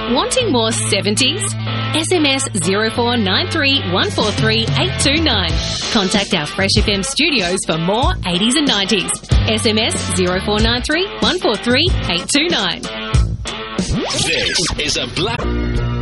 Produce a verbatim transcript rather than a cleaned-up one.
Wanting more seventies? S M S zero four nine three one four three eight two nine. Contact our Fresh F M studios for more eighties and nineties. S M S zero four nine three one four three eight two nine. This is a Black...